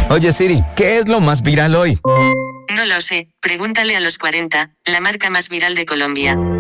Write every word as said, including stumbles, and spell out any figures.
Oye Siri, ¿qué es lo más viral hoy? No lo sé, pregúntale a los cuarenta, la marca más viral de Colombia.